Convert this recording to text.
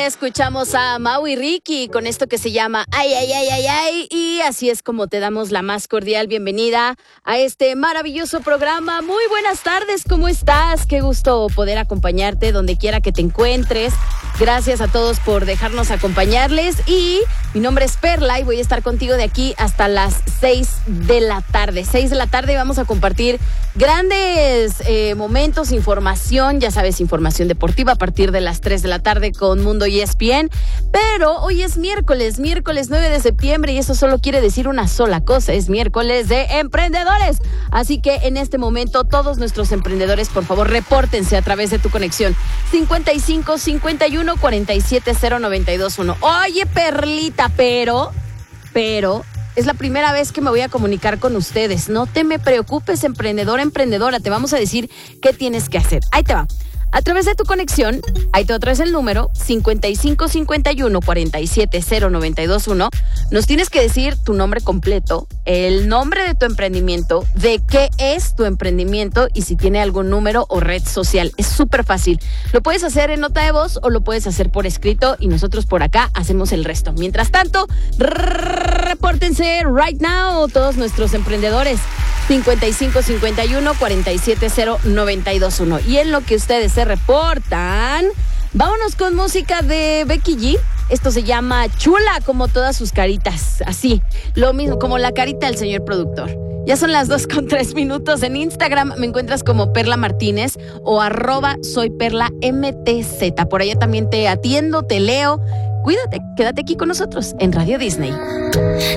Escuchamos a Mau y Ricky con esto que se llama Ay, ay, ay, ay, ay. Y así es como te damos la más cordial bienvenida a este maravilloso programa. Muy buenas tardes, ¿cómo estás? Qué gusto poder acompañarte donde quiera que te encuentres. Gracias a todos por dejarnos acompañarles. Y mi nombre es Perla y voy a estar contigo de aquí hasta las 6 de la tarde. 6 de la tarde vamos a compartir grandes momentos, información, ya sabes, información deportiva a partir de las 3 de la tarde con Mundo ESPN. Pero hoy es miércoles 9 de septiembre y eso solo quiere decir una sola cosa, es miércoles de emprendedores. Así que en este momento todos nuestros emprendedores, por favor, repórtense a través de tu conexión 55 51 47 0921. Oye, Perlita, pero es la primera vez que me voy a comunicar con ustedes. No te me preocupes, emprendedor, emprendedora. Te vamos a decir qué tienes que hacer. Ahí te va. A través de tu conexión, ahí te otra vez el número 55 51 47 0921. Nos tienes que decir tu nombre completo, el nombre de tu emprendimiento, de qué es tu emprendimiento y si tiene algún número o red social. Es súper fácil. Lo puedes hacer en nota de voz o lo puedes hacer por escrito y nosotros por acá hacemos el resto. Mientras tanto, repórtense right now todos nuestros emprendedores. 55 51 47 0921. Y en lo que ustedes se reportan, vámonos con música de Becky G. Esto se llama Chula, como todas sus caritas. Así, lo mismo, como la carita del señor productor. Ya son las 2:03 en Instagram. Me encuentras como Perla Martínez o @soyperlamtz. Por allá también te atiendo, te leo. Cuídate, quédate aquí con nosotros en Radio Disney.